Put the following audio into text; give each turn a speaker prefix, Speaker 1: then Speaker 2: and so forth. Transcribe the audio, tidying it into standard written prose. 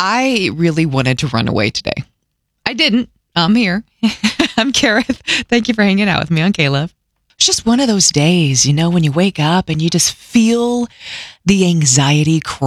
Speaker 1: I really wanted to run away today. I didn't. I'm here. I'm Kareth. Thank you for hanging out with me on K-Love. It's just one of those days, when you wake up and you just feel the anxiety